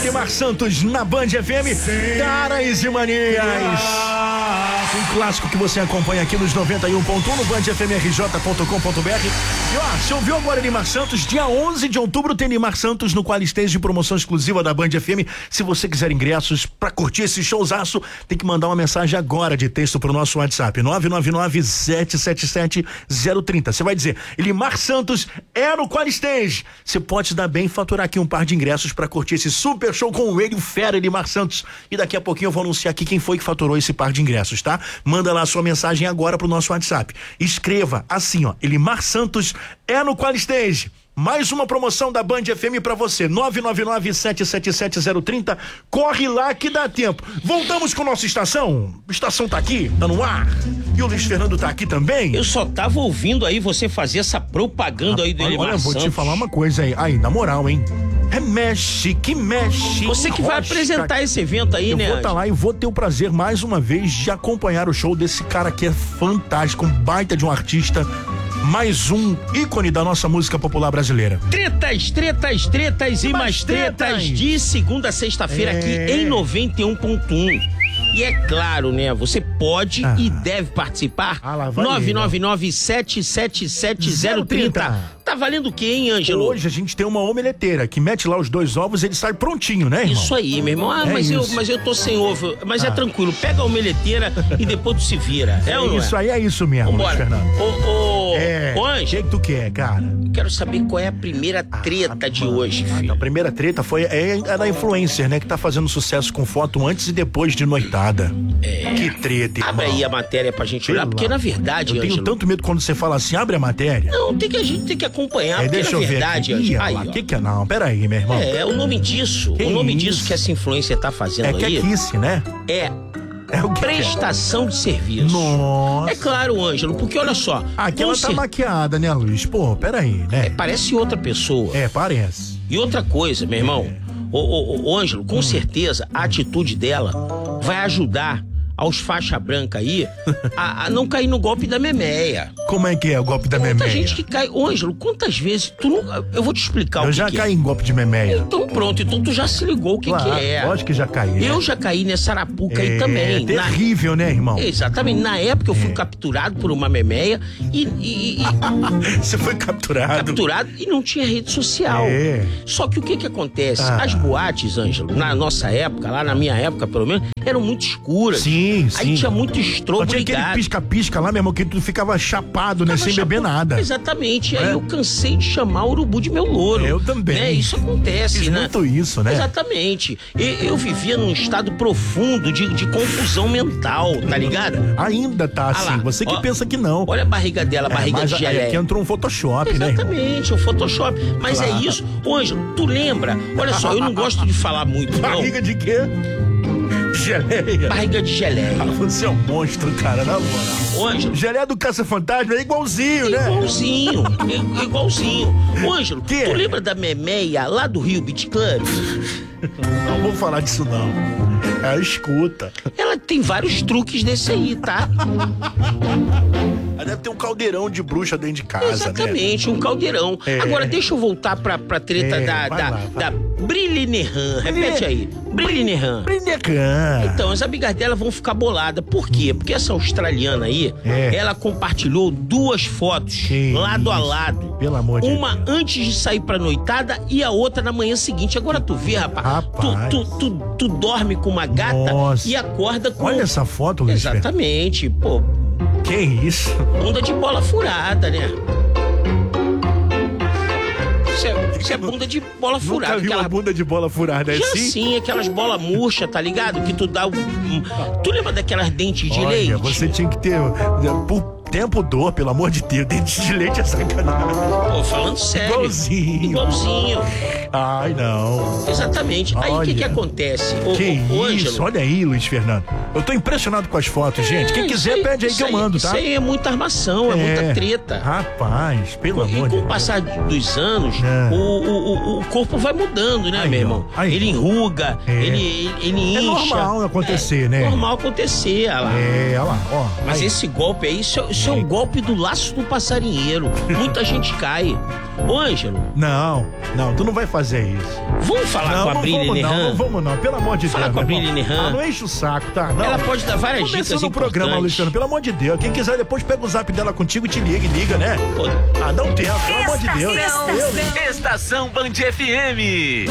Elimar Santos na Band FM, Caras e Manias. Um clássico que você acompanha aqui nos 91.1 no bandfmrj.com.br. E ó, você ouviu agora Elimar Santos? Dia 11 de outubro tem Elimar Santos no Qualistage de promoção exclusiva da Band FM. Se você quiser ingressos pra curtir esse showzaço, tem que mandar uma mensagem agora de texto pro nosso WhatsApp, 999-777-030. Você vai dizer, Elimar Santos é no Qualistage. Você pode dar bem e faturar aqui um par de ingressos pra curtir esse super show com ele, o fera Elimar Santos. E daqui a pouquinho eu vou anunciar aqui quem foi que faturou esse par de ingressos, tá? Manda lá a sua mensagem agora pro nosso WhatsApp. Escreva assim, ó, Elimar Santos é no Qualistage. Mais uma promoção da Band FM pra você, 999-777-030. Corre lá que dá tempo. Voltamos com nossa estação. A estação tá aqui, tá no ar. E o Luiz Fernando tá aqui também. Eu só tava ouvindo aí você fazer essa propaganda aí do Elimar Santos. Olha, vou te falar uma coisa aí, na moral, hein? Mexe, que mexe. Você que vai apresentar esse evento aí, né? Eu vou estar lá e vou ter o prazer, mais uma vez, de acompanhar o show desse cara que é fantástico, um baita de um artista. Mais um ícone da nossa música popular brasileira. Tretas e mais tretas de segunda a sexta-feira aqui em 91.1. E é claro, né? Você pode e deve participar. 999-777-030. Tá valendo o quê, hein, Ângelo? Hoje a gente tem uma omeleteira que mete lá os 2 ovos e ele sai prontinho, né, irmão? Isso aí, meu irmão. Mas eu tô sem ovo. Mas é tranquilo. Pega a omeleteira e depois tu se vira. Isso aí, é isso mesmo, Luiz Fernando. Ô, Ângelo. O que tu quer, cara? Quero saber qual é a primeira treta de hoje, filho. A primeira treta foi a da influencer, né? Que tá fazendo sucesso com foto antes e depois de noitada. Que treta, irmão. Abre aí a matéria pra gente olhar, porque na verdade, eu tenho tanto medo quando você fala assim, abre a matéria. Não, a gente tem que acompanhar, porque deixa na eu verdade, ver aqui. Ângelo. Que é não? Pera aí, meu irmão. O nome disso, disso que essa influencer tá fazendo aí. É quequice, né? É o que prestação de serviço. Nossa. É claro, Ângelo, porque olha só. Aqui ela tá maquiada, né, Luiz? Pô, peraí, né? Parece outra pessoa. Parece. E outra coisa, meu irmão. Ô, Ângelo, com certeza a atitude dela vai ajudar aos faixa branca aí a não cair no golpe da memeia. Como é que é o golpe da memeia? Muita gente que cai. Ô, Ângelo, quantas vezes tu não... Eu vou te explicar o que eu já caí em golpe de memeia. Então pronto, então tu já se ligou o que é. Lógico que já caí. Eu já caí nessa arapuca aí também. É terrível, né, irmão? Exatamente. Na época eu fui capturado por uma memeia e Você foi capturado? Capturado e não tinha rede social. Só que o que acontece? As boates, Ângelo, na nossa época, lá na minha época pelo menos, eram muito escuras. Sim. Aí tinha muito estrobo ligado. Tinha aquele pisca-pisca lá, meu irmão, que tu ficava chapado, né? Sem beber nada. Exatamente. Aí eu cansei de chamar o urubu de meu louro. Eu também. Isso acontece, Fiz né? muito isso, né? Exatamente. Eu vivia num estado profundo de confusão mental, tá ligado? Ainda tá assim. Lá, você que pensa que não. Olha a barriga dela, barriga de geleia. Aqui entrou um Photoshop, né? Exatamente, um Photoshop. Mas é isso. Ô, Ângelo, tu lembra? Olha só, eu não gosto de falar muito, não. Barriga de quê? Geleia. Barriga de geleia. Você é um monstro, cara, na moral. Ângelo. Geleia do Caça-Fantasma é igualzinho, né? Igualzinho. Ângelo, tu lembra da memeia lá do Rio Beach Club? Não vou falar disso, não. Escuta. Ela tem vários truques desse aí, tá? Ela deve ter um caldeirão de bruxa dentro de casa, Exatamente, né? Um caldeirão. Agora, deixa eu voltar pra treta da Brilhe Nehan. Repete aí. Brilhe Nehan. Então, as amigas dela vão ficar boladas. Por quê? Porque essa australiana aí, ela compartilhou 2 fotos lado a lado. Pelo amor de Deus. Uma antes de sair pra noitada e a outra na manhã seguinte. Agora tu vê, rapaz. Tu dorme com uma gata e acorda com... Olha essa foto, Luiz. Exatamente, pô. Que isso? Bunda de bola furada, né? Isso é bunda de bola furada. Nunca vi uma bunda de bola furada assim? Sim, aquelas bolas murchas, tá ligado? Que tu dá Tu lembra daquelas dentes de leite? Você tinha que ter... Tempo dor, pelo amor de Deus. Dente de leite é sacanagem. Pô, falando sério. Igualzinho. Ai, não. Exatamente. Aí o que acontece? Isso? Olha aí, Luiz Fernando. Eu tô impressionado com as fotos, gente. Quem quiser, pede aí que eu mando, tá? Isso aí é muita armação, é muita treta. Rapaz, pelo amor de Deus. E com o passar dos anos, o corpo vai mudando, né, meu irmão? Ele enruga, ele incha. É normal acontecer, né? É normal acontecer, olha lá. Olha lá, ó. Mas esse golpe aí, isso é um golpe do laço do passarinheiro. Muita gente cai. Ô, Ângelo. Não, tu não vai fazer isso. Vamos falar com a Brilli Nehan? Não vamos não, pelo amor de Deus. Fala com a Brilli Nehan. Não enche o saco, tá? Não. Ela pode dar várias dicas importantes. Começou no programa, Luciano, pelo amor de Deus. Quem quiser depois pega o zap dela contigo e te liga, né? Pô. Dá um tempo, pelo amor de Deus. Estação Band FM.